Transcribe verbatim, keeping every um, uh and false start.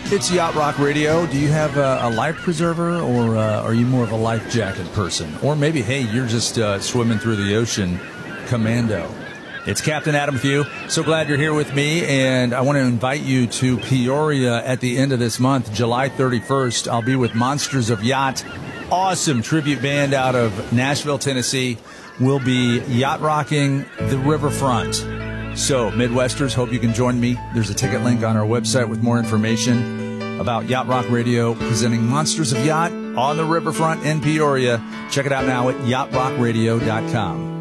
It's Yacht Rock Radio. Do you have a, a life preserver, or uh, are you more of a life jacket person? Or maybe, hey, you're just uh, swimming through the ocean commando. It's Captain Adam with you. So glad you're here with me, and I want to invite you to Peoria at the end of this month, July thirty-first. I'll be with Monsters of Yacht, awesome tribute band out of Nashville, Tennessee. We'll be yacht rocking the riverfront. So, Midwesters, hope you can join me. There's a ticket link on our website with more information about Yacht Rock Radio presenting Monsters of Yacht on the riverfront in Peoria. Check it out now at yacht rock radio dot com.